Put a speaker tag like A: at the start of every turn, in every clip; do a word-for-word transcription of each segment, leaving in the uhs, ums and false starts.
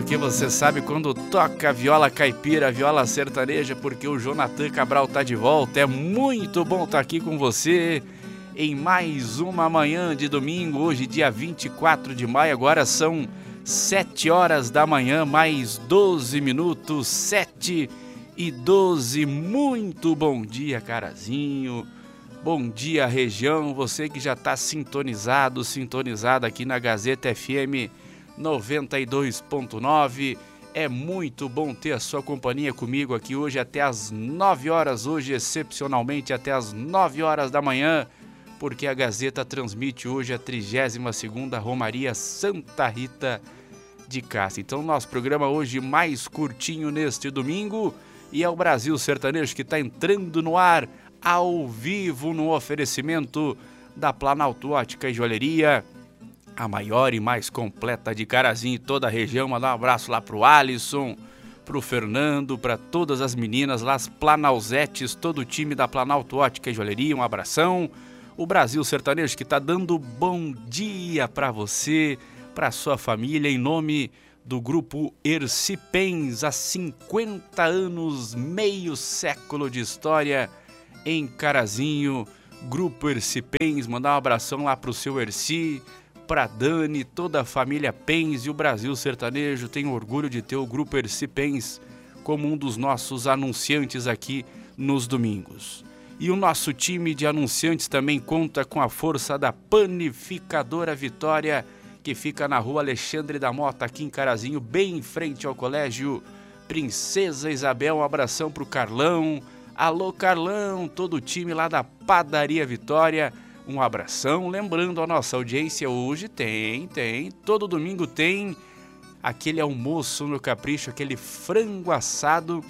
A: porque você sabe quando toca a viola caipira, a viola sertaneja, porque o Jonathan Cabral tá de volta. É muito bom estar aqui com você em mais uma manhã de domingo, hoje dia vinte e quatro de maio, agora são sete horas da manhã, mais doze minutos, sete e doze. Muito bom dia, Carazinho. Bom dia, região, você que já está sintonizado, sintonizado aqui na Gazeta F M noventa e dois ponto nove. É muito bom ter a sua companhia comigo aqui hoje até as nove horas, hoje excepcionalmente até as nove horas da manhã, porque a Gazeta transmite hoje a trigésima segunda Romaria Santa Rita de Cássia. Então, nosso programa hoje mais curtinho neste domingo, e é o Brasil Sertanejo que está entrando no ar ao vivo no oferecimento da Planalto Ótica e Joalheria, a maior e mais completa de Carazinho e toda a região. Mandar um abraço lá pro Alisson, pro Fernando, para todas as meninas lá, as Planalzetes, todo o time da Planalto Ótica e Joalheria, um abração. O Brasil Sertanejo que tá dando bom dia para você, para sua família, em nome do Grupo Ercipens, há cinquenta anos, meio século de história em Carazinho. Grupo Ercipens, mandar um abração lá pro seu Erci, pra Dani, toda a família Pens, e o Brasil Sertanejo tem orgulho de ter o Grupo Ercipens como um dos nossos anunciantes aqui nos domingos. E o nosso time de anunciantes também conta com a força da Panificadora Vitória, que fica na rua Alexandre da Mota, aqui em Carazinho, bem em frente ao Colégio Princesa Isabel. Um abração pro Carlão. Alô, Carlão, todo o time lá da Padaria Vitória, um abração. Lembrando a nossa audiência, hoje tem, tem, todo domingo tem aquele almoço no Capricho, aquele frango assado,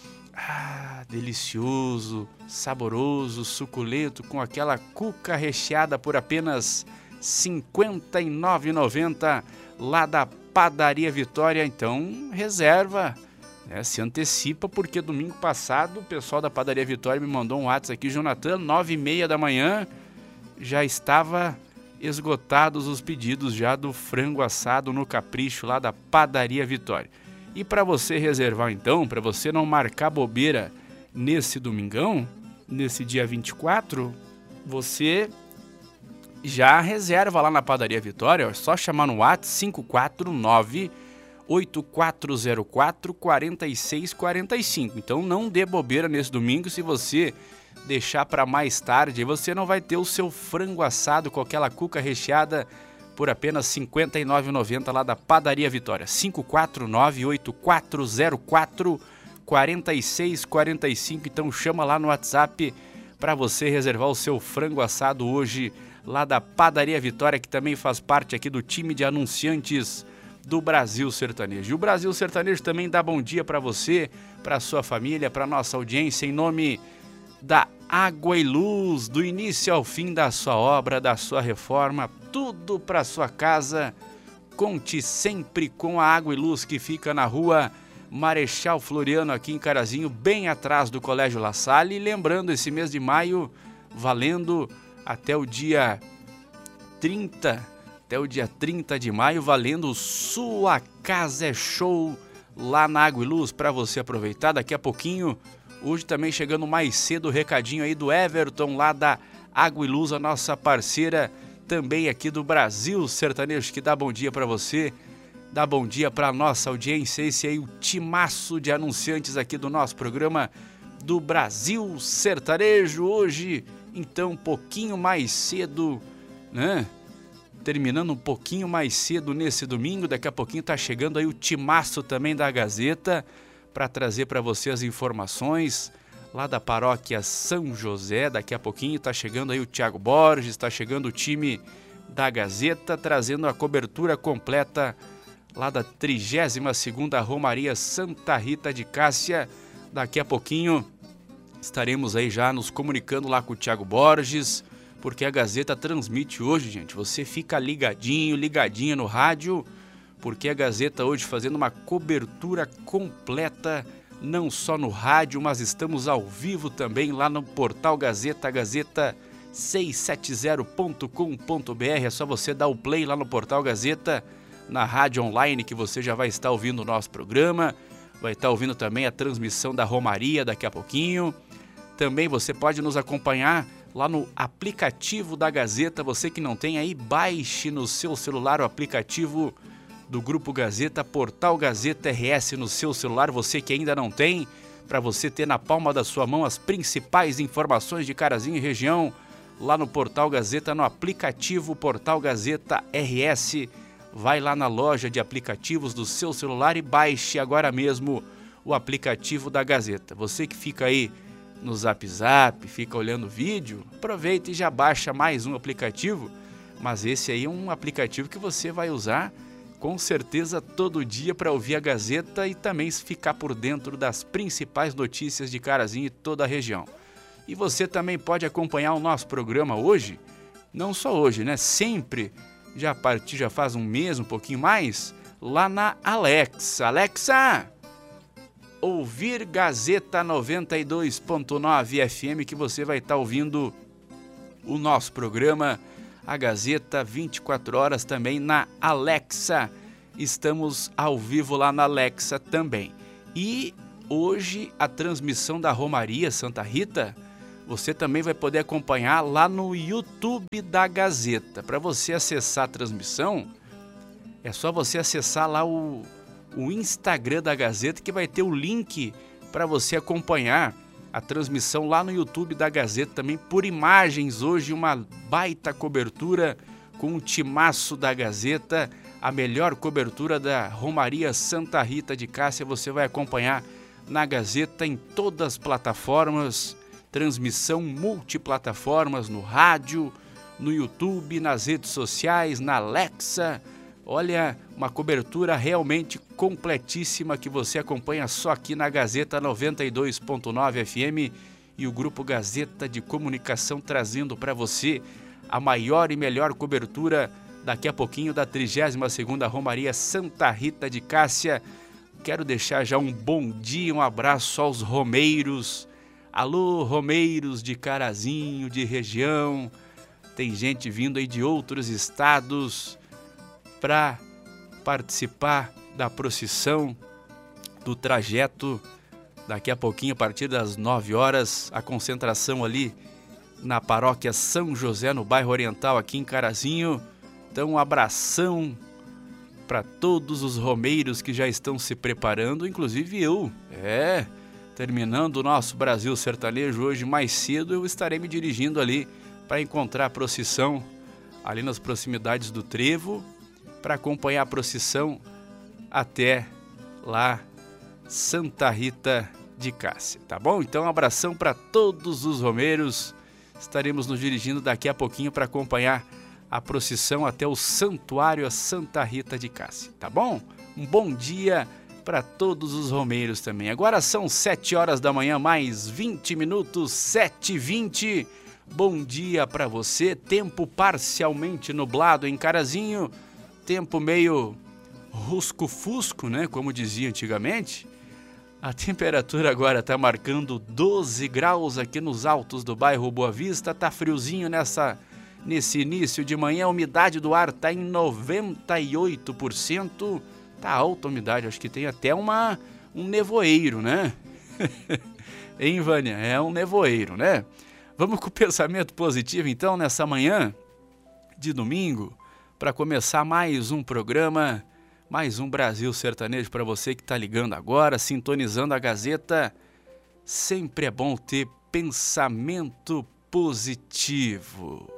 A: ah, delicioso, saboroso, suculento, com aquela cuca recheada por apenas cinquenta e nove reais e noventa centavos lá da Padaria Vitória. Então, reserva. É, se antecipa, porque domingo passado o pessoal da Padaria Vitória me mandou um WhatsApp aqui, Jonathan, nove e meia da manhã, já estava esgotados os pedidos já do frango assado no Capricho lá da Padaria Vitória. E para você reservar então, para você não marcar bobeira nesse domingão, nesse dia vinte e quatro, você já reserva lá na Padaria Vitória, é só chamar no WhatsApp cinco quatro nove, oito quatro zero quatro, quatro seis quatro cinco. Então não dê bobeira nesse domingo. Se você deixar para mais tarde, você não vai ter o seu frango assado com aquela cuca recheada por apenas cinquenta e nove reais e noventa centavos lá da Padaria Vitória. cinco quatro nove, oito quatro zero quatro, quatro seis quatro cinco. Então chama lá no WhatsApp para você reservar o seu frango assado hoje lá da Padaria Vitória, que também faz parte aqui do time de anunciantes do Brasil Sertanejo. E o Brasil Sertanejo também dá bom dia para você, para sua família, para nossa audiência, em nome da Água e Luz, do início ao fim da sua obra, da sua reforma, tudo para sua casa. Conte sempre com a Água e Luz, que fica na rua Marechal Floriano, aqui em Carazinho, bem atrás do Colégio La Salle. E lembrando, esse mês de maio, valendo até o dia trinta, até o dia trinta de maio, valendo Sua Casa é Show lá na Água e Luz, para você aproveitar. Daqui a pouquinho, hoje também chegando mais cedo, o recadinho aí do Everton lá da Água e Luz, a nossa parceira também aqui do Brasil Sertanejo, que dá bom dia para você, dá bom dia para nossa audiência. Esse aí, o timaço de anunciantes aqui do nosso programa do Brasil Sertanejo. Hoje, então, um pouquinho mais cedo, né? Terminando um pouquinho mais cedo nesse domingo. Daqui a pouquinho tá chegando aí o timaço também da Gazeta para trazer para você as informações lá da paróquia São José. Daqui a pouquinho tá chegando aí o Thiago Borges, tá chegando o time da Gazeta, trazendo a cobertura completa lá da trigésima segunda Romaria Santa Rita de Cássia. Daqui a pouquinho estaremos aí já nos comunicando lá com o Thiago Borges, porque a Gazeta transmite hoje, gente. Você fica ligadinho, ligadinha no rádio, porque a Gazeta hoje fazendo uma cobertura completa, não só no rádio, mas estamos ao vivo também lá no portal Gazeta, gazeta seiscentos e setenta ponto com ponto br. É só você dar o play lá no portal Gazeta, na rádio online que você já vai estar ouvindo o nosso programa, vai estar ouvindo também a transmissão da Romaria daqui a pouquinho. Também você pode nos acompanhar lá no aplicativo da Gazeta. Você que não tem aí, baixe no seu celular o aplicativo do Grupo Gazeta, Portal Gazeta R S no seu celular. Você que ainda não tem, para você ter na palma da sua mão as principais informações de Carazinho e região, lá no Portal Gazeta, no aplicativo Portal Gazeta R S. Vai lá na loja de aplicativos do seu celular e baixe agora mesmo o aplicativo da Gazeta. Você que fica aí no Zap Zap, fica olhando vídeo, aproveita e já baixa mais um aplicativo, mas esse aí é um aplicativo que você vai usar com certeza todo dia para ouvir a Gazeta e também ficar por dentro das principais notícias de Carazinho e toda a região. E você também pode acompanhar o nosso programa hoje, não só hoje, né? Sempre, já a partir, já faz um mês, um pouquinho mais, lá na Alexa. Alexa! Ouvir Gazeta noventa e dois ponto nove F M, que você vai estar ouvindo o nosso programa, a Gazeta, vinte e quatro horas também na Alexa. Estamos ao vivo lá na Alexa também. E hoje a transmissão da Romaria Santa Rita, você também vai poder acompanhar lá no YouTube da Gazeta. Para você acessar a transmissão, é só você acessar lá o, o Instagram da Gazeta, que vai ter o link para você acompanhar a transmissão lá no YouTube da Gazeta também por imagens. Hoje uma baita cobertura com um timaço da Gazeta, a melhor cobertura da Romaria Santa Rita de Cássia. Você vai acompanhar na Gazeta em todas as plataformas, transmissão multiplataformas, no rádio, no YouTube, nas redes sociais, na Alexa. Olha, uma cobertura realmente completíssima que você acompanha só aqui na Gazeta noventa e dois ponto nove F M e o Grupo Gazeta de Comunicação trazendo para você a maior e melhor cobertura daqui a pouquinho da trigésima segunda Romaria Santa Rita de Cássia. Quero deixar já um bom dia, um abraço aos romeiros. Alô, romeiros de Carazinho, de região. Tem gente vindo aí de outros estados para participar da procissão, do trajeto. Daqui a pouquinho, a partir das nove horas, a concentração ali na paróquia São José, no bairro Oriental, aqui em Carazinho. Então, um abração para todos os romeiros que já estão se preparando, inclusive eu. É, terminando o nosso Brasil Sertanejo hoje mais cedo, eu estarei me dirigindo ali para encontrar a procissão ali nas proximidades do Trevo, para acompanhar a procissão até lá Santa Rita de Cássia, tá bom? Então, um abração para todos os romeiros. Estaremos nos dirigindo daqui a pouquinho para acompanhar a procissão até o Santuário Santa Rita de Cássia, tá bom? Um bom dia para todos os romeiros também. Agora são sete horas da manhã, mais vinte minutos, sete e vinte. Bom dia para você. Tempo parcialmente nublado em Carazinho. Tempo meio rusco-fusco, né? Como dizia antigamente. A temperatura agora está marcando doze graus aqui nos altos do bairro Boa Vista. Tá friozinho nessa, nesse início de manhã. A umidade do ar está em noventa e oito por cento. Tá alta a umidade, acho que tem até uma, um nevoeiro, né? Hein, Vânia? É um nevoeiro, né? Vamos com o pensamento positivo então nessa manhã de domingo, para começar mais um programa, mais um Brasil Sertanejo para você que está ligando agora, sintonizando a Gazeta. Sempre é bom ter pensamento positivo.